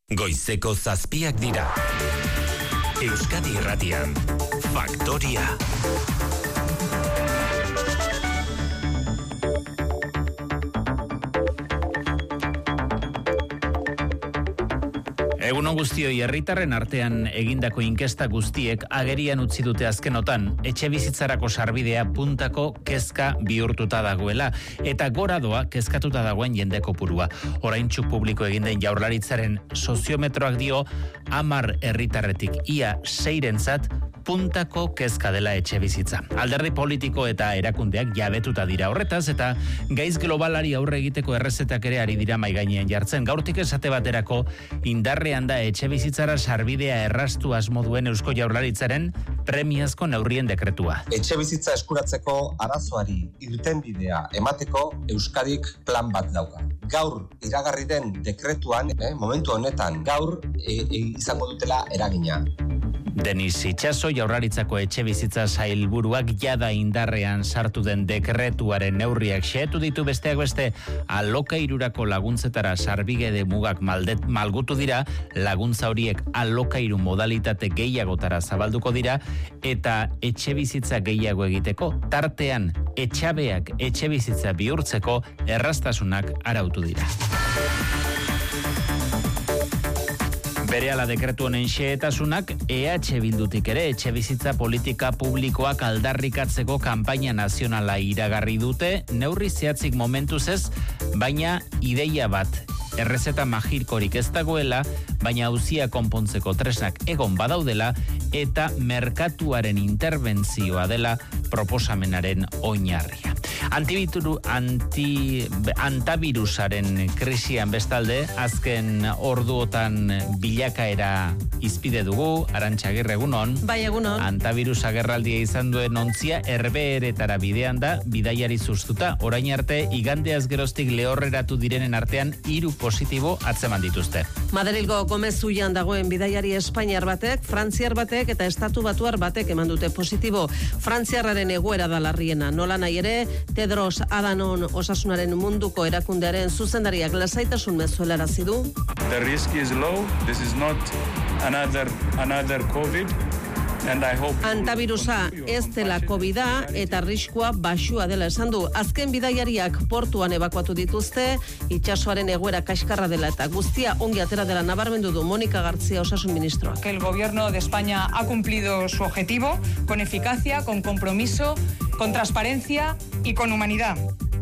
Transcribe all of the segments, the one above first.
Goizeko 7 dira. Euskadi Irratian, Faktoria. Egunon guztioi, herritarren artean egindako inkesta guztiek agerian utzi dute azkenotan etxebizitzarako sarbidea puntako kezka bihurtuta dagoela eta gora doa kezkatuta dagoen jende kopurua. Oraintsu publiko egin den Jaurlaritzaren soziometroak dio 10 herritarretik ia 6rentzat puntako kezka dela etxebizitza. Alderdi politiko eta erakundeak jabetuta dira horretaz eta gaiz globalari aurre egiteko errezetak ere ari dira mai gainean jartzen. Gaurtik esate baterako indarrean da etxebizitzara sarbidea erraztu asmo duen Eusko Jaurlaritzaren premiazko neurrien dekretua. Etxebizitza eskuratzeko arazoari irtenbidea emateko Euskadik plan bat dauka. Gaur iragarri den dekretuan, momentu honetan gaur izango dutela eragina. Denis Itxaso Jaurlaritzako etxebizitza sailburuak jada indarrean sartu den dekretuaren neurriak xehetu ditu besteak beste alokairurako laguntzetara sarbide mugak malgutu dira, laguntza horiek alokairu modalitate gehiagotara zabalduko dira eta etxebizitza gehiago egiteko tartean etxabeak etxebizitza bihurtzeko erraztasunak arautu dira. Berehala dekretu honen xehetasunak EH Bildutik ere etxebizitza politika publikoak aldarrikatzeko kanpaina nazionala iragarri dute, neurri zehatzik momentuz ez, baina ideia bat. Errezeta magikorik ez dagoela, baina auzia konpontzeko tresnak egon badaudela eta merkatuaren interbentzioa dela proposamenaren oinarria. Antavirusaren krisian bestalde, azken orduotan bilakaera izpide dugu, Arantxa Agirre, egunon. Bai, egunon. Antavirus agerraldia izan duen ontzia herbeeretara bidean da, bidaiari zuztuta, orain arte igandeaz geroztik lehorreratu direnen artean 3 positibo atzeman dituzte. Madrilgo Gomezuian dagoen bidaiari espainiar batek, frantziar batek eta estatu batuar batek eman dute positibo. Frantziarraren egoera da larriena. Nola nahi ere, Tedros Adhanom Osasunaren munduko erakundearen zuzendariak lasaitasun mezuelarazi du. The risk is low. This is not another COVID. Antavirusa ez dela COVID-a eta arriskua baxua dela esan du. Azken bidaiariak portuan ebakuatu dituzte, itsasoaren egoera kaskarra dela eta guztia ongi atera dela nabarmendu du Mónica García, Osasun ministroak. Que el gobierno de España ha cumplido su objetivo con eficacia, con compromiso, con transparencia y con humanidad.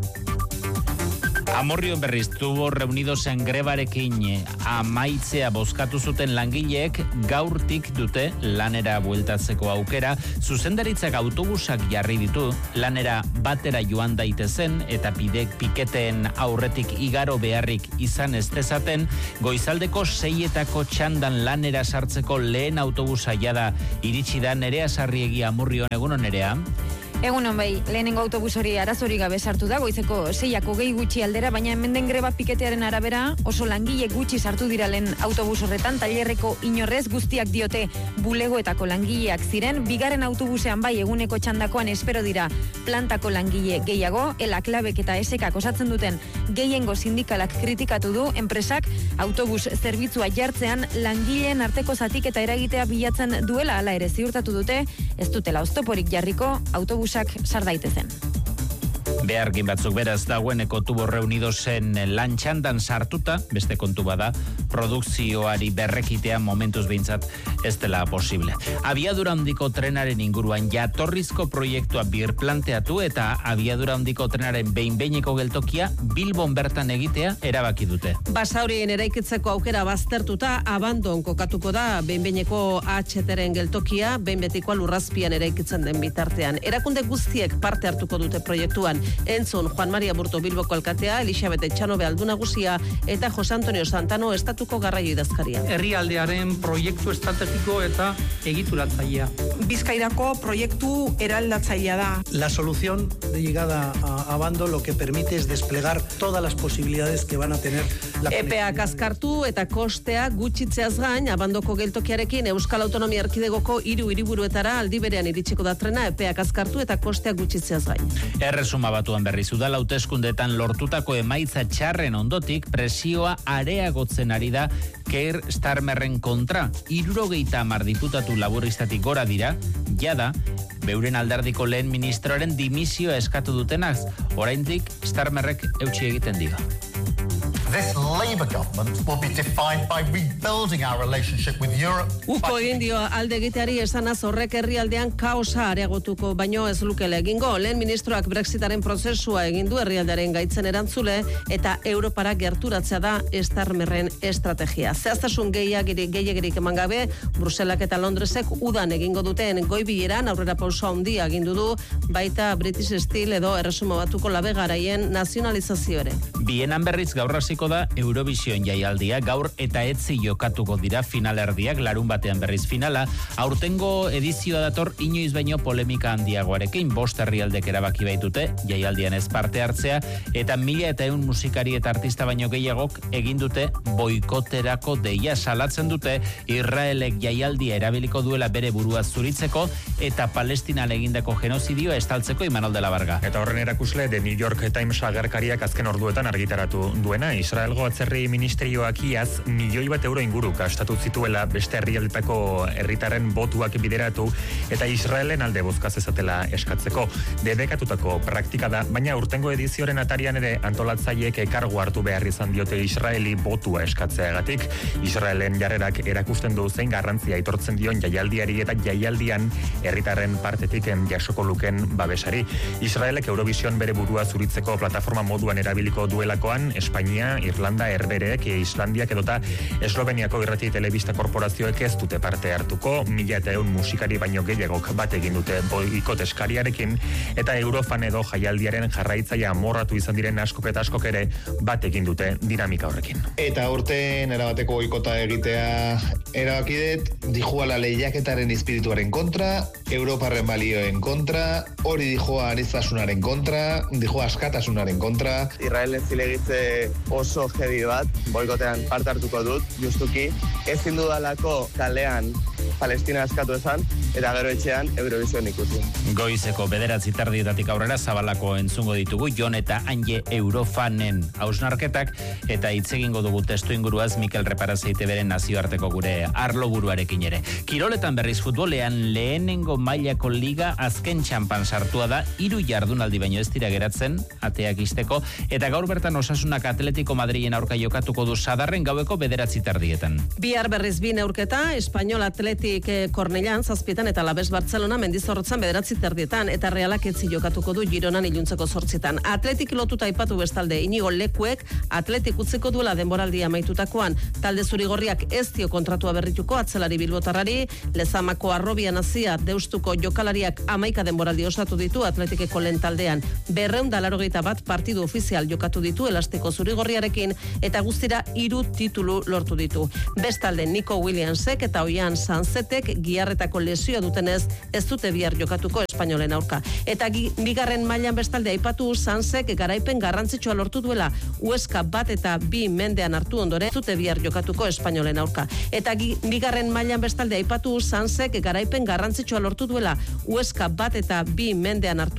Amorrion berriz tubo reunidosen grebarekin amaitzea bozkatu zuten langileek gaurtik dute lanera bueltatzeko aukera. Zuzendaritzak autobusak jarri ditu lanera batera joan daitezen eta piketeen aurretik igaro beharrik izan ez dezaten. Goizaldeko 6etako txandan lanera sartzeko lehen autobusa jada iritsi da. Nerea Sarriegi, Amurrion, egunon Nerea. Egunon bai, lehenengo autobus hori arazori gabe sartu da, goizeko 6 gutxi aldera, baina hemen greba piketearen arabera oso langile gutxi sartu dira lehen autobus horretan, tailerreko inorrez guztiak diote bulegoetako langileak ziren, bigarren autobusean bai eguneko txandakoan espero dira plantako langile gehiago, Elaklabek eta Esekak osatzen duten gehiengo sindikalak kritikatu du, enpresak autobus zerbitzua jartzean langileen arteko zatik eta eragitea bilatzen duela, hala ere ziurtatu dute, ez dutela oztoporik jarriko autobusak sar daitezen. Behargin batzuk beraz dagoeneko tubo reunidosen lantxandan sartuta, beste kontu bada, produkzioari berrekitea momentuz behintzat ez dela posible. Abiadura handiko trenaren inguruan jatorrizko proiektua birplanteatu eta abiadura handiko trenaren behin-behineko geltokia Bilbon bertan egitea erabaki dute. Basaurien eraikitzeko aukera baztertuta, Abandon kokatuko da behin-behineko AHT-ren geltokia, behin betikoa Lurrazpian eraikitzen den bitartean. Erakunde guztiek parte hartuko dute proiektuan. Entzun Juan Maria Burto Bilboko alkatea, Elisabet Etxanobe Aldu Nagusia eta Jose Antonio Santano estatuko garraio idazkaria. Herrialdearen proiektu estrategiko eta egituratzailea. Bizkairako proiektu eraldatzailea da. La solución de llegada a Abando lo que permite es desplegar todas las posibilidades que van a tener Epeak azkartu eta kostea gutxitzeaz gain, Abandoko geltokiarekin Euskal Autonomia Erkidegoko 3 hiriburuetara aldi berean iritsiko da trena, epeak azkartu eta kostea gutxitzeaz gain. Erresuma Batuan berriz udal hauteskundeetan lortutako emaitza txarren ondotik presioa areagotzen ari da Keir Starmerren kontra. 70 diputatu laburistatik gora dira, jada, beuren alderdiko lehen ministroaren dimisioa eskatu dutenaz, oraindik Starmerrek eutsi egiten dio. This Labour government will be defined by rebuilding our relationship with Europe. Uko egin dio alde egiteari esanaz horrek herrialdean kaosa areagotuko, baino ez lukele egingo. Lehen ministroak Brexitaren prozesua egin du herrialdearen gaitzen erantzule eta Europara gerturatzea da Starmerren estrategia. Zehaztasun gehiagirik eman gabe, Bruselak eta Londresek udan egingo duten goi-bileran aurrera pauso handia agindu du, baita British Steel edo Erresuma Batuko labegaraien nazionalizazio ere. Bienan berriz gaur hasiko da Eurovision jaialdia, gaur eta etzi jokatuko dira finalerdiak, larun batean berriz finala. Aurtengo edizioa dator inoiz baino polemika handiagoarekin, 5 herrialdek erabaki baitute jaialdian ez parte hartzea, eta 1.100 musikari eta artista baino gehiagok egin dute boikoterako deia. Salatzen dute Israelek jaialdia erabiliko duela bere burua zuritzeko eta Palestinan egindako genozidioa estaltzeko. Imanol de la Varga. Eta horren erakusle The New York Times agerkariak azken orduetan argitaratu duena, Israelgo atzerri ministerioak iaz €1.000.000 inguru gastatu zituela beste herrialdetako herritarren botuak bideratu eta Israelen alde bozka zezatela eskatzeko. Debekatutako praktika da, baina urtengo edizioaren atarian ere antolatzaileek kargu hartu behar izan diote Israeli botua eskatzeagatik. Israelen jarrerak erakusten du zein garrantzia aitortzen dion jaialdiari eta jaialdian herritarren partetik jasoko luken babesari. Israelek Eurovision bere burua zuritzeko plataforma moduan erabiliko duelakoan Espainia, Irlanda, Herbereek, Islandiak edota Esloveniako irrati telebista korporazioek ez dute parte hartuko, 1.100 musikari baino gehiagok bat egin dute boikot eskariarekin, eta Eurofan edo jaialdiaren jarraitzaia amorratu izan diren askok eta askok ere bat egin dute dinamika horrekin. Eta urten erabateko boikota egitea erabaki dut, dijuala lehiaketaren espirituaren kontra, Europarren balioen kontra, hori dijoa aniztasunaren kontra, dijoa askatasunaren kontra. Israelen zilegitze oso heavy bat, boikotean parte hartuko dut, justuki, ezin dudalako kalean Palestina askatu esan, eta gero etxean Eurovision ikusi. Goizeko 9:00 aurrera Zabalako entzungo ditugu Jon eta Anje Eurofanen hausnarketak, eta hitz egingo dugu testu inguruaz Mikel Reparazeite beren nazioarteko gure arlo buruarekin ere. Kiroletan berriz futbolean lehenengo mailako liga azken txampan sartua da, 3 jardunaldi baino ez dira geratzen, ateak isteko, eta gaur bertan Osasunak Atletico Madrilen aurka jokatuko du Sadarren gaueko 9:00. Bihar berriz 2 neurketa, Espanyol Atletik Kornellan 7 eta Labes Barcelona Mendizorrotzan 9:30 eta Realak etzi jokatuko du Gironan iluntzeko 8. Atletik lotuta aipatu bestalde Inigo Lekuek Atletik utziko duela denboraldia amaitutakoan, talde zurigorriak ez dio kontratua berrituko atzelari bilbotarrari, Lezamako Arrobian hasia Deustuko jokalariak 11 denboraldi osatu ditu Atletikeko lehen taldean, 281 partidu ofizial jokatu ditu elastiko zurigorriarekin eta guztira 3 titulu lortu ditu. Bestalde Nico Williamsek eta Oian Sanzetek giarretako lesioa dutenez ez dute bihar jokatuko Espainolen aurka. Eta bigarren mailan bestalde aipatu Sanzek garaipen garrantzitsua lortu duela Huesca 1 eta 2 mendean hartu ondoren ez dute bihar jokatuko Espainolen aurka. Eta bigarren mailan bestalde aipatu Sanzek garaipen garrantzitsua lortu duela Huesca 1 eta 2 mendean hartu